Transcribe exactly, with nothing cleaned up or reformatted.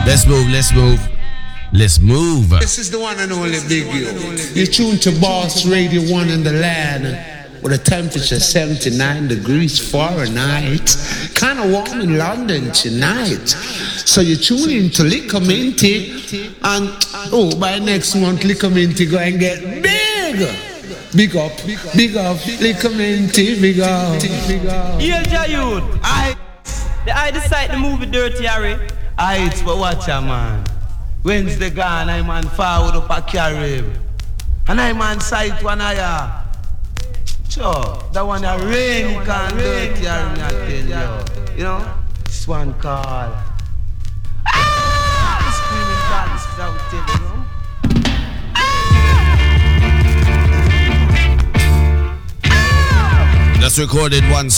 Let's move, let's move. Let's move. This is the one and only Big U. You tune to Boss Radio One in the land with a temperature seventy-nine degrees Fahrenheit. Kind of warm in London tonight. So you tune in to Liquor Minty, and oh, by next month Liquor Minty go and get big. Big up, big up, Liquor Minty, big up, big up. Here, Jayud. I. The I decide the movie Dirty Harry. I it's for watch a man. Wednesday gone, I man forward up a carry. And I man sight one eye. Sure, that one a rain can Dirty Harry, I tell you. You know, this one call. Ah! Screaming dance, I would tell you. Just recorded once